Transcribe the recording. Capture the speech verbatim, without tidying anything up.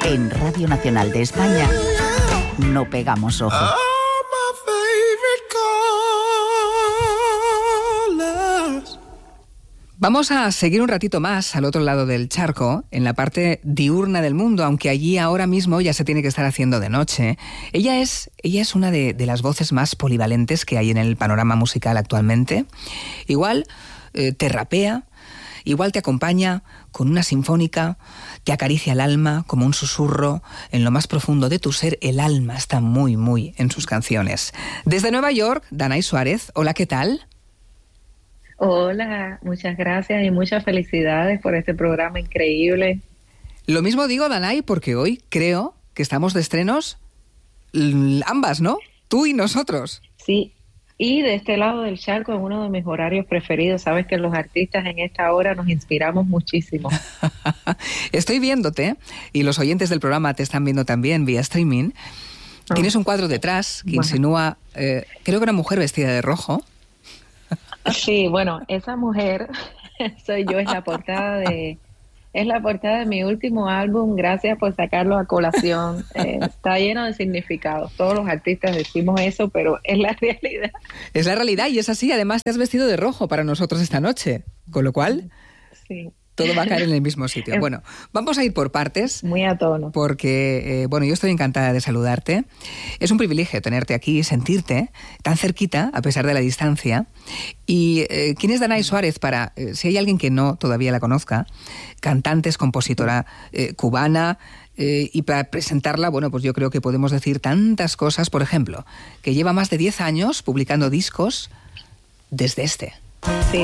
En Radio Nacional de España no pegamos ojo. Vamos a seguir un ratito más al otro lado del charco, en la parte diurna del mundo, aunque allí ahora mismo ya se tiene que estar haciendo de noche. Ella es, ella es una de, de las voces más polivalentes que hay en el panorama musical actualmente. Igual eh, te rapea, igual te acompaña con una sinfónica, te acaricia el alma como un susurro. En lo más profundo de tu ser, el alma está muy, muy en sus canciones. Desde Nueva York, Danay Suárez. Hola, ¿qué tal? Hola, muchas gracias y muchas felicidades por este programa increíble. Lo mismo digo, Danay, porque hoy creo que estamos de estrenos ambas, ¿no? Tú y nosotros. Sí, y de este lado del charco, en uno de mis horarios preferidos. Sabes que los artistas en esta hora nos inspiramos muchísimo. Estoy viéndote, y los oyentes del programa te están viendo también vía streaming. Oh. Tienes un cuadro detrás que bueno. insinúa, eh, creo que una mujer vestida de rojo. Sí, bueno, esa mujer soy yo, es la portada de es la portada de mi último álbum. Gracias por sacarlo a colación. Eh, está lleno de significados. Todos los artistas decimos eso, pero es la realidad. Es la realidad y es así. Además, te has vestido de rojo para nosotros esta noche, con lo cual sí. todo va a caer en el mismo sitio. Bueno, vamos a ir por partes. Muy a tono. Porque, eh, bueno, yo estoy encantada de saludarte. Es un privilegio tenerte aquí, sentirte tan cerquita, a pesar de la distancia. Y eh, ¿quién es Danay Suárez? Para, eh, si hay alguien que no todavía la conozca, cantante, es compositora eh, cubana, eh, y para presentarla, bueno, pues yo creo que podemos decir tantas cosas. Por ejemplo, que lleva más de diez años publicando discos desde este. Sí.